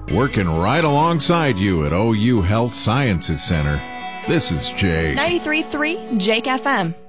working right alongside you at OU Health Sciences Center. This is Jake. 93.3 Jake FM.